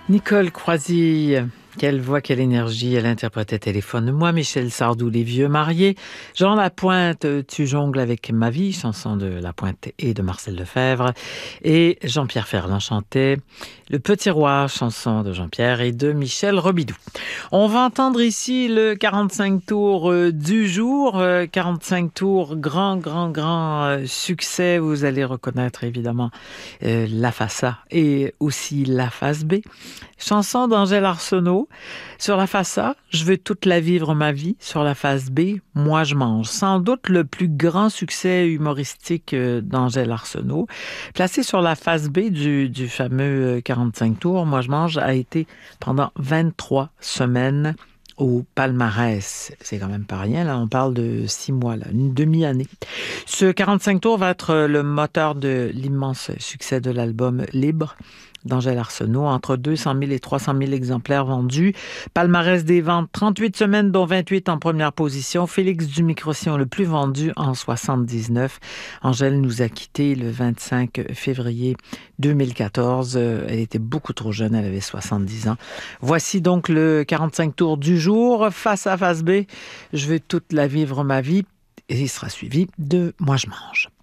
Nicole Croisy, quelle voix, quelle énergie, elle interprétait Téléphone-moi, Michel Sardou, Les Vieux Mariés, Jean Lapointe, Tu jongles avec ma vie, chanson de Lapointe et de Marcel Lefebvre, et Jean-Pierre Ferland chantait Le Petit Roi, chanson de Jean-Pierre et de Michel Robidoux. On va entendre ici le 45 tours du jour, 45 tours, grand succès. Vous allez reconnaître évidemment la face A et aussi la face B. Chanson d'Angèle Arsenault. Sur la face A, je veux toute la vivre ma vie. Sur la face B, moi je mange. Sans doute le plus grand succès humoristique d'Angèle Arsenault. Placé sur la face B du fameux 45 tours, moi je mange, a été pendant 23 semaines au palmarès. C'est quand même pas rien, là, on parle de 6 mois, là, une demi-année. Ce 45 tours va être le moteur de l'immense succès de l'album Libre d'Angèle Arsenault, entre 200 000 et 300 000 exemplaires vendus. Palmarès des ventes, 38 semaines, dont 28 en première position. Félix Dumicrossion, le plus vendu en 79. Angèle nous a quittés le 25 février 2014. Elle était beaucoup trop jeune, elle avait 70 ans. Voici donc le 45 tours du jour. Face A, face B, je veux toute la vivre ma vie. Et il sera suivi de Moi je mange.